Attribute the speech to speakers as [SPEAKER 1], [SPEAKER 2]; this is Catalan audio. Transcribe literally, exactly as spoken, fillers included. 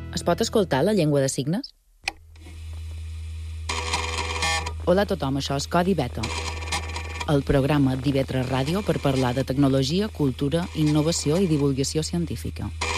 [SPEAKER 1] Es pot escoltar la llengua de signes? Hola a tothom, això és Codi Beta, el programa d'I V tres Ràdio per parlar de tecnologia, cultura, innovació i divulgació científica.